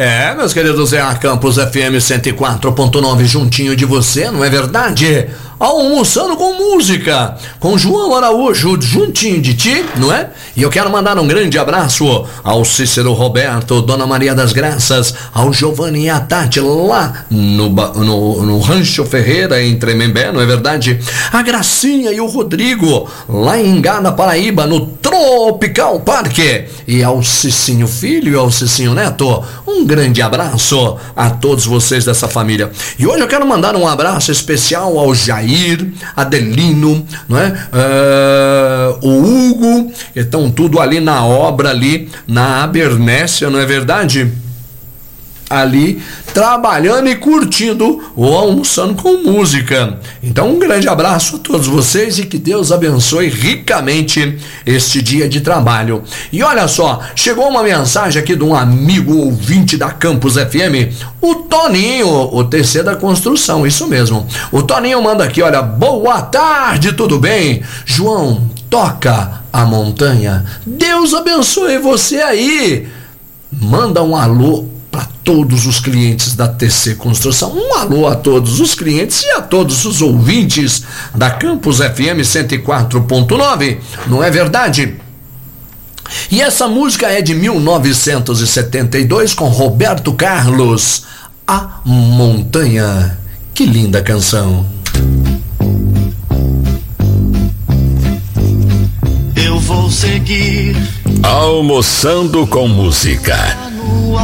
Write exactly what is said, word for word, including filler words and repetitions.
É, meus queridos, é a Campus F M cento e quatro ponto nove juntinho de você, não é verdade? Almoçando com música, com João Araújo juntinho de ti, não é? E eu quero mandar um grande abraço ao Cícero Roberto, Dona Maria das Graças, ao Giovanni e a Tati lá no, no, no Rancho Ferreira, em Tremembé, não é verdade? A Gracinha e o Rodrigo, lá em Gana, Paraíba, no Tropical Parque. E ao Cicinho Filho e ao Cicinho Neto, um grande abraço a todos vocês dessa família. E hoje eu quero mandar um abraço especial ao Jair, Adelino, não é? Uh, o Hugo, estão tudo ali na obra, ali na Abernésia, não é verdade? Ali trabalhando e curtindo ou almoçando com música. Então um grande abraço a todos vocês e que Deus abençoe ricamente este dia de trabalho. E olha só, chegou uma mensagem aqui de um amigo ouvinte da Campus F M, o Toninho, o T C da Construção, isso mesmo. O Toninho manda aqui, olha, boa tarde, tudo bem? João, toca a montanha. Deus abençoe você aí. Manda um alô para todos os clientes da T C Construção. Um alô a todos os clientes e a todos os ouvintes da Campus F M cento e quatro ponto nove, não é verdade? E essa música é de mil novecentos e setenta e dois com Roberto Carlos, A Montanha. Que linda canção. Eu vou seguir almoçando com música.